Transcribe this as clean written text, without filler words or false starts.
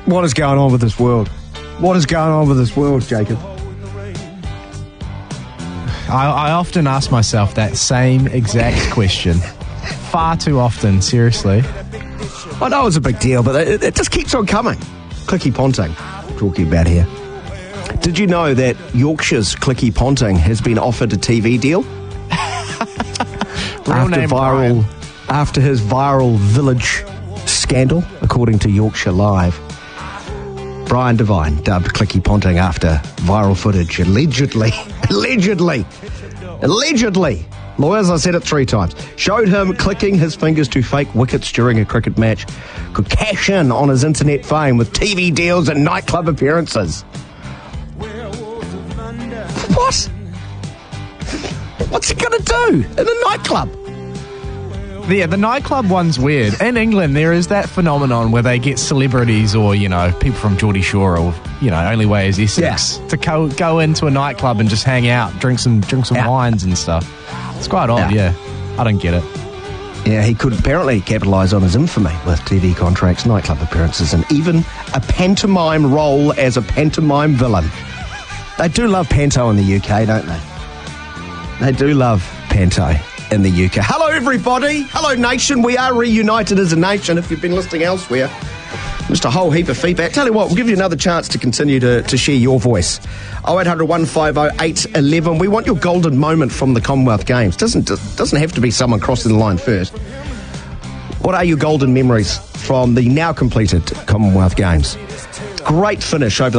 What is going on with this world? What is going on with this world, Jacob? I often ask myself that same exact question. Far too often, seriously. I know it's a big deal, but it just keeps on coming. Clicky Ponting, talking about here. Did you know that Yorkshire's Clicky Ponting has been offered a TV deal? After his viral village scandal, according to Yorkshire Live. Brian Devine dubbed Clicky Ponting after viral footage allegedly, lawyers, I said it 3 times, showed him clicking his fingers to fake wickets during a cricket match, could cash in on his internet fame with TV deals and nightclub appearances. What? What's he going to do in a nightclub? Yeah, the nightclub one's weird. In England, there is that phenomenon where they get celebrities or, people from Geordie Shore or, Only Way is Essex to go into a nightclub and just hang out, drink some wines and stuff. It's quite odd, yeah. I don't get it. Yeah, he could apparently capitalise on his infamy with TV contracts, nightclub appearances, and even a pantomime role as a pantomime villain. They do love panto in the UK, don't they? They do love panto in the UK. Hello, everybody. Hello, nation. We are reunited as a nation. If you've been listening elsewhere, just a whole heap of feedback. Tell you what, we'll give you another chance to continue to share your voice. 0800 150 811. We want your golden moment from the Commonwealth Games. Doesn't have to be someone crossing the line first. What are your golden memories from the now completed Commonwealth Games? Great finish over